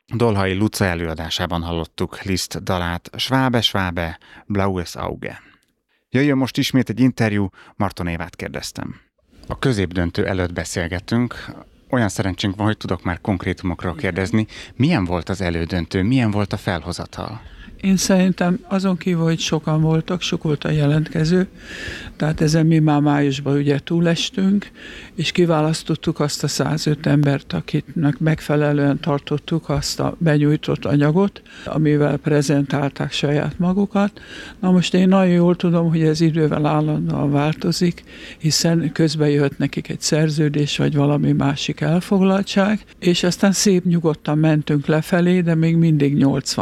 Dolhai Luca előadásában hallottuk Liszt dalát Schwabe, Schwabe, Blaues Auge. Jöjjön most ismét egy interjú, Marton Évát kérdeztem. A középdöntő előtt beszélgettünk, olyan szerencsénk van, hogy tudok már konkrétumokról kérdezni. Milyen volt az elődöntő, milyen volt a felhozatal? Én szerintem azon kívül, hogy sokan voltak, sok volt a jelentkező, tehát ezen mi már májusban ugye túlestünk, és kiválasztottuk azt a 105 embert, akiknek megfelelően tartottuk azt a benyújtott anyagot, amivel prezentálták saját magukat. Na most én nagyon jól tudom, hogy ez idővel állandóan változik, hiszen közben jöhet nekik egy szerződés, vagy valami másik elfoglaltság, és aztán szép nyugodtan mentünk lefelé, de még mindig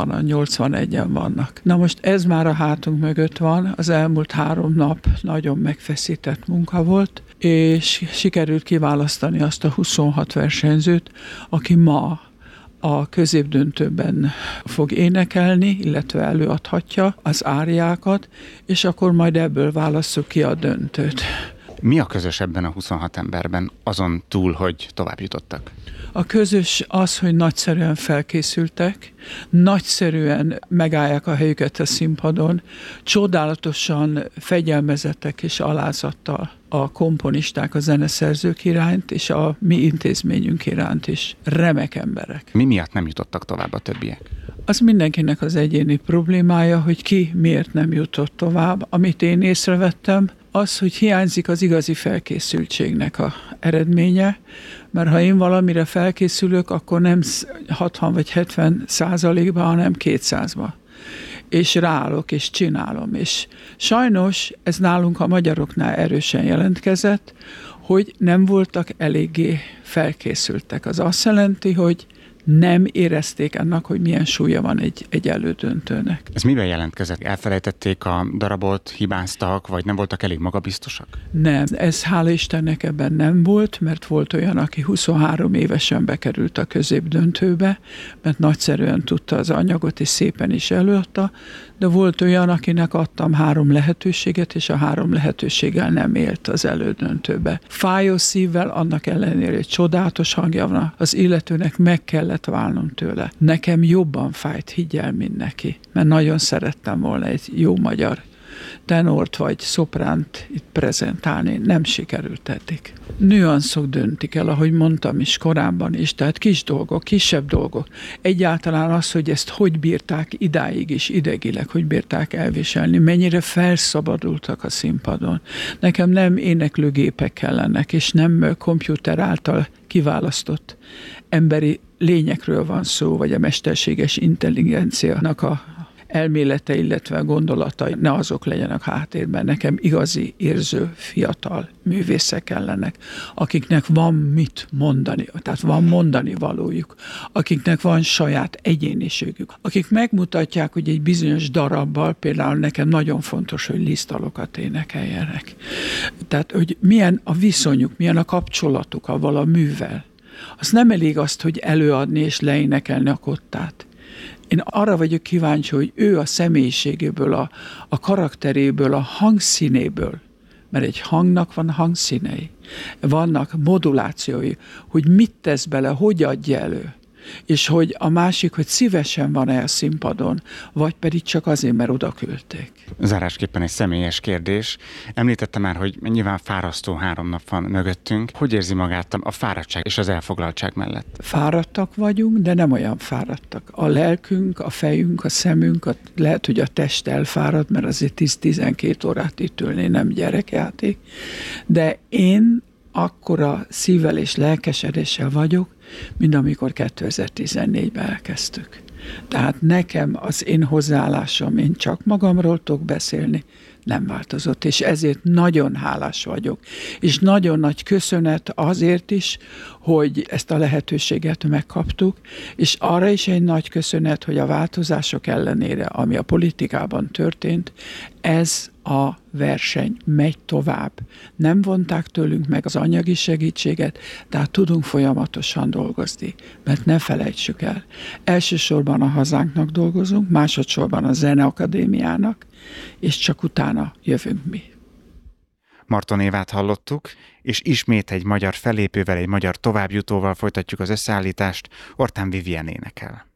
81-en vannak. Na most ez már a hátunk mögött van, az elmúlt 3 nap nagyon megfeszített munka volt, és sikerült kiválasztani azt a 26 versenyzőt, aki ma a középdöntőben fog énekelni, illetve előadhatja az áriákat, és akkor majd ebből válasszuk ki a döntőt. Mi a közös ebben a 26 emberben, azon túl, hogy tovább jutottak? A közös az, hogy nagyszerűen felkészültek, nagyszerűen megállják a helyüket a színpadon, csodálatosan fegyelmezettek és alázattal a komponisták, a zeneszerzők iránt, és a mi intézményünk iránt is. Remek emberek. Mi miatt nem jutottak tovább a többiek? Az mindenkinek az egyéni problémája, hogy ki miért nem jutott tovább. Amit én észrevettem, az, hogy hiányzik az igazi felkészültségnek a eredménye, mert ha én valamire felkészülök, akkor nem 60 vagy 70%-ban, hanem 200-ban. És ráállok, és csinálom. És sajnos ez nálunk a magyaroknál erősen jelentkezett, hogy nem voltak eléggé felkészültek. Az azt jelenti, hogy nem érezték annak, hogy milyen súlya van egy elődöntőnek. Ez miben jelentkezett? Elfelejtették a darabot, hibáztak, vagy nem voltak elég magabiztosak? Nem, ez hála Istennek ebben nem volt, mert volt olyan, aki 23 évesen bekerült a középdöntőbe, mert nagyszerűen tudta az anyagot, és szépen is előadta, de volt olyan, akinek adtam 3 lehetőséget, és a 3 lehetőséggel nem élt az elődöntőbe. Fájó szívvel, annak ellenére egy csodálatos hangja van, az illetőnek meg kellett válnom tőle. Nekem jobban fájt, higgyel, mint neki, mert nagyon szerettem volna egy jó magyar tenort vagy szopránt itt prezentálni, nem sikerült eddig. Nüanszok döntik el, ahogy mondtam is korábban is, tehát kis dolgok, kisebb dolgok. Egyáltalán az, hogy ezt hogy bírták idáig is, idegileg, hogy bírták elviselni, mennyire felszabadultak a színpadon. Nekem nem éneklőgépek kellenek, és nem komputer által kiválasztott emberi lényekről van szó, vagy a mesterséges intelligenciának a elmélete, illetve gondolatai, ne azok legyenek háttérben. Nekem igazi, érző, fiatal művészek kellenek, akiknek van mit mondani, tehát van mondani valójuk, akiknek van saját egyéniségük, akik megmutatják, hogy egy bizonyos darabbal, például nekem nagyon fontos, hogy Liszt-dalokat énekeljenek. Tehát, hogy milyen a viszonyuk, milyen a kapcsolatuk avval a művel. Az nem elég azt, hogy előadni és leénekelni a kottát. Én arra vagyok kíváncsi, hogy ő a személyiségéből, a karakteréből, a hangszínéből, mert egy hangnak van hangszínei, vannak modulációi, hogy mit tesz bele, hogy adja elő, és hogy a másik, hogy szívesen van-e a színpadon, vagy pedig csak azért, mert oda küldték. Zárásképpen egy személyes kérdés. Említette már, hogy nyilván fárasztó 3 nap van mögöttünk. Hogy érzi magát a fáradtság és az elfoglaltság mellett? Fáradtak vagyunk, de nem olyan fáradtak. A lelkünk, a fejünk, a szemünk, lehet, hogy a test elfárad, mert azért 10-12 órát itt ülni nem gyerekjáték. De én akkora szívvel és lelkesedéssel vagyok, mint amikor 2014-ben elkezdtük. Tehát nekem az én hozzáállásom, én csak magamról tudok beszélni, nem változott, és ezért nagyon hálás vagyok. És nagyon nagy köszönet azért is, hogy ezt a lehetőséget megkaptuk, és arra is egy nagy köszönet, hogy a változások ellenére, ami a politikában történt, ez a verseny megy tovább. Nem vonták tőlünk meg az anyagi segítséget, tehát tudunk folyamatosan dolgozni, mert ne felejtsük el. Elsősorban a hazánknak dolgozunk, másodszorban a Zeneakadémiának, és csak utána jövünk mi. Marton Évát hallottuk, és ismét egy magyar fellépővel, egy magyar továbbjutóval folytatjuk az összeállítást, Ortán Vivien énekel.